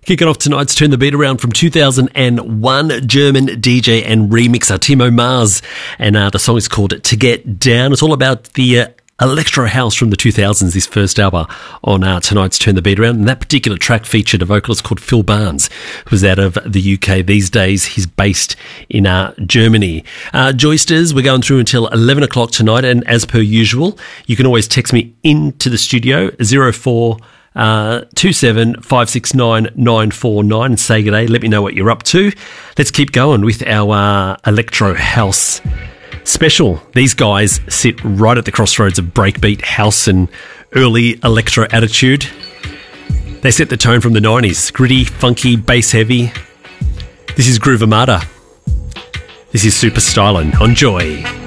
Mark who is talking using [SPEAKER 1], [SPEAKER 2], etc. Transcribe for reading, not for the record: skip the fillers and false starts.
[SPEAKER 1] Kicking off tonight's Turn the Beat Around from 2001, German DJ and remixer Timo Mars. And the song is called To Get Down. It's all about the electro house from the 2000s, this first hour on tonight's Turn the Beat Around. And that particular track featured a vocalist called Phil Barnes, who's out of the UK these days. He's based in Germany. Joysters, we're going through until 11 o'clock tonight. And as per usual, you can always text me into the studio, 27 569 949 and say good day. Let me know what you're up to. Let's keep going with our electro house special. These guys sit right at the crossroads of breakbeat, house and early electro attitude. They set the tone from the 90s. Gritty, funky, bass heavy. This is Groove Armada. This is Super Stylin'. Enjoy.